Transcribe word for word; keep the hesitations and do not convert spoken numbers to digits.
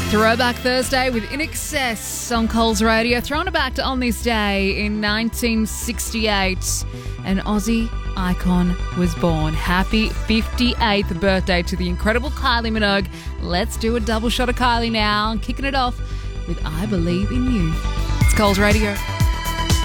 Throwback Thursday with In Excess on Coles Radio. Throwing it back to on this day in nineteen sixty-eight, an Aussie icon was born. Happy fifty-eighth birthday to the incredible Kylie Minogue. Let's do a double shot of Kylie now. Kicking it off with I Believe in You. It's Coles Radio.